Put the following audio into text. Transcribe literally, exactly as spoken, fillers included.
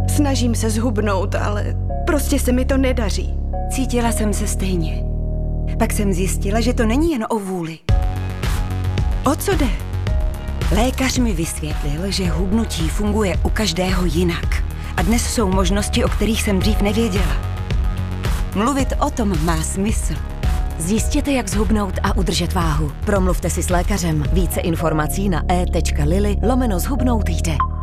Snažím se zhubnout, ale prostě se mi to nedaří. Cítila jsem se stejně. Pak jsem zjistila, že to není jen o vůli. O co jde? Lékař mi vysvětlil, že hubnutí funguje u každého jinak. A dnes jsou možnosti, o kterých jsem dřív nevěděla. Mluvit o tom má smysl. Zjistěte, jak zhubnout a udržet váhu. Promluvte si s lékařem. Více informací na e tečka lily lomeno zhubnout jde.